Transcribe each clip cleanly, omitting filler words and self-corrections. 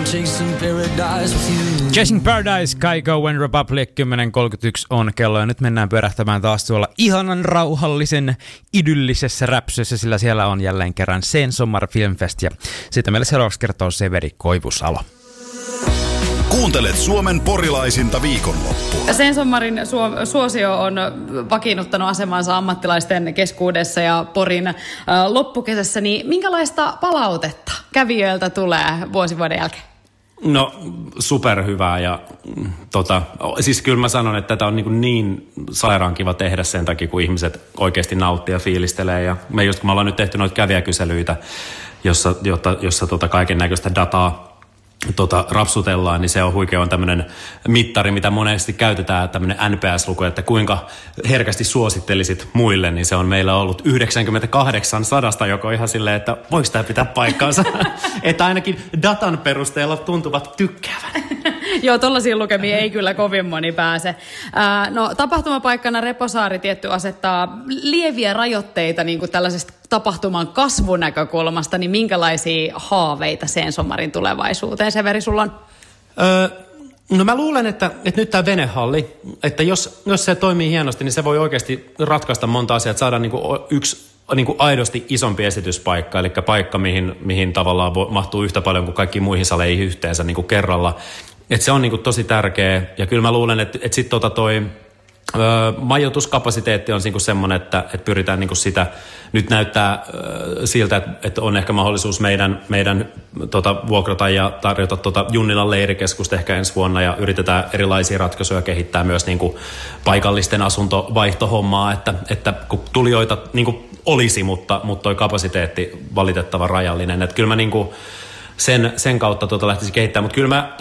Chasing Paradise, Kygo and Republic, 10.31 on kello ja nyt mennään pyörähtämään taas tuolla ihanan rauhallisen idyllisessä räpsyssä, sillä siellä on jälleen kerran Sen Sommar Filmfest ja siitä meille seuraavaksi kertoo Severi Koivusalo. Kuuntelet Suomen porilaisinta viikonloppua. Sen Sommarin suosio on vakiinnuttanut asemansa ammattilaisten keskuudessa ja Porin loppukesässä, niin minkälaista palautetta kävijöiltä tulee vuosivuoden jälkeen? No superhyvää ja siis kyllä mä sanon, että tätä on niin sairaan kiva tehdä sen takia, kun ihmiset oikeasti nauttii ja fiilistelee. Ja kun me ollaan nyt tehty noita kävijäkyselyitä, jossa kaiken näköistä dataa rapsutellaan, niin se on huikean tämmöinen mittari, mitä monesti käytetään, tämmöinen NPS-luku, että kuinka herkästi suosittelisit muille, niin se on meillä ollut 98/100, joko ihan silleen, että voiko tämä pitää paikkaansa, että ainakin datan perusteella tuntuvat tykkäävän. Joo, tollaisiin lukemiin ei kyllä kovin moni pääse. No, tapahtumapaikkana Reposaari tietty asettaa lieviä rajoitteita niin kuin tällaisesta tapahtuman kasvunäkökulmasta, niin minkälaisia haaveita Sen Sommarin tulevaisuuteen, Severi, sulla on? No mä luulen, että nyt tämä venehalli, että jos se toimii hienosti, niin se voi oikeasti ratkaista monta asiaa, että saadaan yksi aidosti isompi esityspaikka, eli paikka, mihin tavallaan mahtuu yhtä paljon kuin kaikkiin muihin saleihin yhteensä kerralla. Että se on tosi tärkeä, ja kyllä mä luulen, että sitten majoituskapasiteetti on semmoinen, että pyritään sitä, nyt näyttää siltä, että on ehkä mahdollisuus meidän vuokrata ja tarjota Junnilan leirikeskusta ehkä ensi vuonna, ja yritetään erilaisia ratkaisuja kehittää myös paikallisten asuntovaihtohommaa, että kun tulijoita olisi, mutta toi kapasiteetti valitettavan rajallinen, että kyllä mä sen kautta lähtisi kehittämään, mutta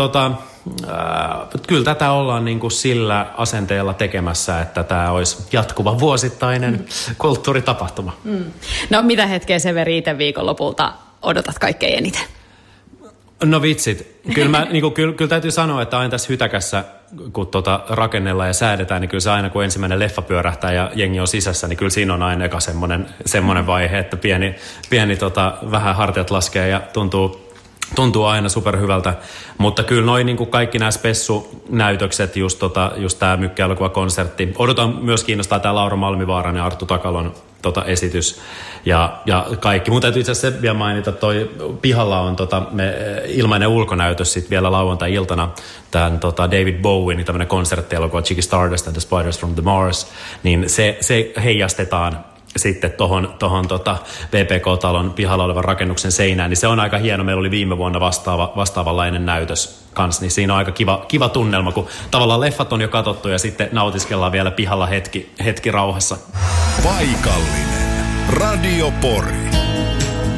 kyllä tätä ollaan sillä asenteella tekemässä, että tämä olisi jatkuva vuosittainen kulttuuritapahtuma. No mitä hetkeä Severi itse viikonlopulta odotat kaikkein eniten? No vitsit. Kyllä, kyllä täytyy sanoa, että aina tässä hytäkässä, kun rakennellaan ja säädetään, niin kyllä se aina kun ensimmäinen leffa pyörähtää ja jengi on sisässä, niin kyllä siinä on aina eka semmoinen vaihe, että pieni vähän hartiat laskee ja tuntuu aina superhyvältä, mutta kyllä noin kaikki nämä spessunäytökset, just tämä Mykkä-elokuva-konsertti. Odotan myös kiinnostaa tämä Laura Malmivaaran ja Arttu Takalon esitys ja kaikki. Mun täytyy itse asiassa vielä mainita, toi pihalla on ilmainen ulkonäytös sitten vielä lauantai-iltana tämän David Bowen, tämmöinen konserttielokuva Ziggy Stardust and the Spiders from the Mars, niin se heijastetaan sitten tohon VPK-talon pihalla olevan rakennuksen seinään, niin se on aika hieno. Meillä oli viime vuonna vastaavanlainen näytös kanssa, niin siinä on aika kiva tunnelma, kun tavallaan leffat on jo katsottu ja sitten nautiskellaan vielä pihalla hetki rauhassa. Paikallinen Radio Pori.